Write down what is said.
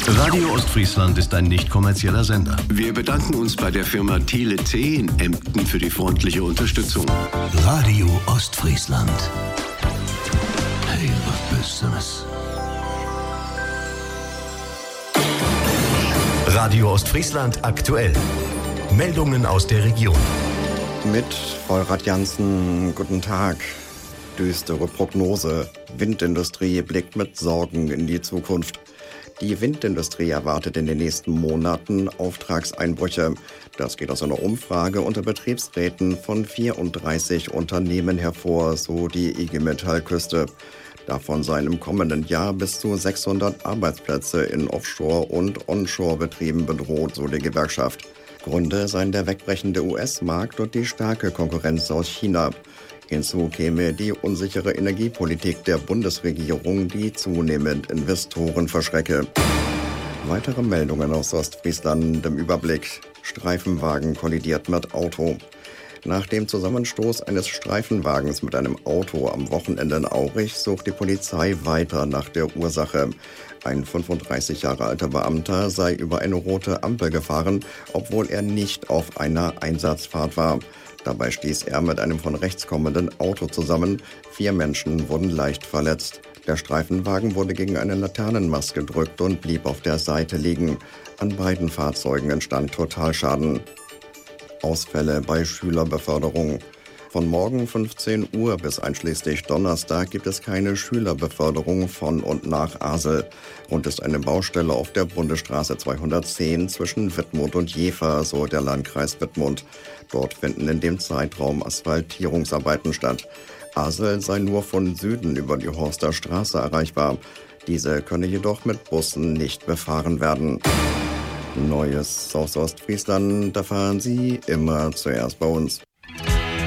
Radio Ostfriesland ist ein nicht kommerzieller Sender. Wir bedanken uns bei der Firma Thiele T in Emden für die freundliche Unterstützung. Radio Ostfriesland. Hey, was Besseres. Radio Ostfriesland aktuell. Meldungen aus der Region. Mit Volrad Jansen, guten Tag. Düstere Prognose. Windindustrie blickt mit Sorgen in die Zukunft. Die Windindustrie erwartet in den nächsten Monaten Auftragseinbrüche. Das geht aus einer Umfrage unter Betriebsräten von 34 Unternehmen hervor, so die IG Metall Küste. Davon seien im kommenden Jahr bis zu 600 Arbeitsplätze in Offshore- und Onshore-Betrieben bedroht, so die Gewerkschaft. Gründe seien der wegbrechende US-Markt und die starke Konkurrenz aus China. Hinzu käme die unsichere Energiepolitik der Bundesregierung, die zunehmend Investoren verschrecke. Weitere Meldungen aus Ostfriesland im Überblick. Streifenwagen kollidiert mit Auto. Nach dem Zusammenstoß eines Streifenwagens mit einem Auto am Wochenende in Aurich sucht die Polizei weiter nach der Ursache. Ein 35 Jahre alter Beamter sei über eine rote Ampel gefahren, obwohl er nicht auf einer Einsatzfahrt war. Dabei stieß er mit einem von rechts kommenden Auto zusammen. 4 Menschen wurden leicht verletzt. Der Streifenwagen wurde gegen einen Laternenmast gedrückt und blieb auf der Seite liegen. An beiden Fahrzeugen entstand Totalschaden. Ausfälle bei Schülerbeförderung. Von morgen 15 Uhr bis einschließlich Donnerstag gibt es keine Schülerbeförderung von und nach Asel. Rund ist eine Baustelle auf der Bundesstraße 210 zwischen Wittmund und Jever, so der Landkreis Wittmund. Dort finden in dem Zeitraum Asphaltierungsarbeiten statt. Asel sei nur von Süden über die Horster Straße erreichbar. Diese könne jedoch mit Bussen nicht befahren werden. Neues aus Ostfriesland erfahren Sie immer zuerst bei uns.